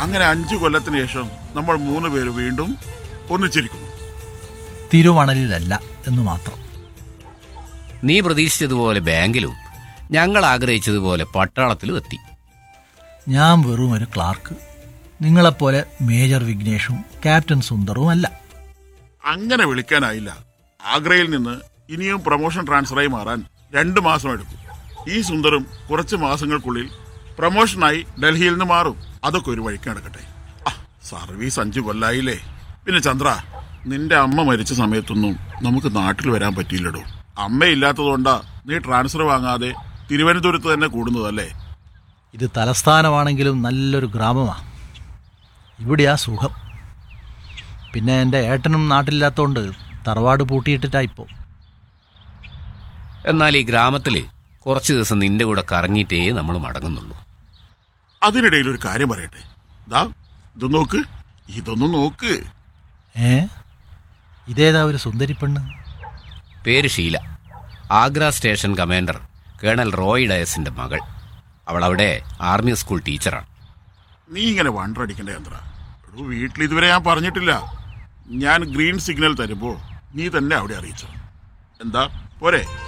അങ്ങനെ 5 കൊല്ലത്തിന് ശേഷം നമ്മൾ 3 പേര് വീണ്ടും ഒന്നിച്ചിരിക്കുന്നു. തിരുവണലിലല്ല എന്ന് മാത്രം. നീ പ്രതീക്ഷിച്ചതുപോലെ ബാങ്കിലും ഞങ്ങൾ ആഗ്രഹിച്ചതുപോലെ പട്ടാളത്തിലും എത്തി. ഞാൻ വെറും ഒരു ക്ലാർക്ക്. നിങ്ങളെപ്പോലെ മേജർ വിഘ്നേഷും ക്യാപ്റ്റൻ സുന്ദറും അല്ല. അങ്ങനെ വിളിക്കാനായില്ല. ആഗ്രയിൽ നിന്ന് ഇനിയും പ്രൊമോഷൻ ട്രാൻസ്ഫറായി മാറാൻ 2 മാസം എടുക്കും. ഈ സുന്ദറും കുറച്ച് മാസങ്ങൾക്കുള്ളിൽ പ്രൊമോഷനായി ഡൽഹിയിൽ നിന്ന് മാറും. അതൊക്കെ ഒരു വഴിക്ക് നടക്കട്ടെ. സർവീസ് 5 കൊല്ലായില്ലേ. പിന്നെ ചന്ദ്ര, നിന്റെ അമ്മ മരിച്ച സമയത്തൊന്നും നമുക്ക് നാട്ടിൽ വരാൻ പറ്റിയില്ലടോ. അമ്മയില്ലാത്തതുകൊണ്ടാ നീ ട്രാൻസ്ഫർ വാങ്ങാതെ തിരുവനന്തപുരത്ത് തന്നെ കൂടുന്നതല്ലേ? ഇത് തലസ്ഥാനമാണെങ്കിലും നല്ലൊരു ഗ്രാമമാണ്. ഇവിടെയാ സുഖം. പിന്നെ എൻ്റെ ഏട്ടനും നാട്ടിലില്ലാത്തതുകൊണ്ട് തറവാട് പൂട്ടിയിട്ടിട്ടായിപ്പോൾ. എന്നാൽ ഈ ഗ്രാമത്തിൽ കുറച്ച് ദിവസം നിന്റെ കൂടെ കറങ്ങിയിട്ടേ നമ്മൾ മടങ്ങുന്നുള്ളൂ. അതിനിടയിൽ ഒരു കാര്യം പറയട്ടെ. ദാ ഇത് നോക്ക്, ഇതൊന്നും നോക്ക്. ഇതേതാ ഒരു സുന്ദരി പെണ്ണ്? പേര് Sheela. Agra station commander colonel Roy ഡയസിന്റെ മകൾ. അവൾ അവിടെ ആർമി സ്കൂൾ ടീച്ചറാണ്. നീ ഇങ്ങനെ വണ്ടടിക്കണ്ടേ ചന്ദ്ര. വീട്ടിൽ ഇതുവരെ ഞാൻ പറഞ്ഞിട്ടില്ല. ഞാൻ ഗ്രീൻ സിഗ്നൽ തരുമ്പോ നീ തന്നെ അവിടെ അറിയിച്ചു. എന്താ പോരെ?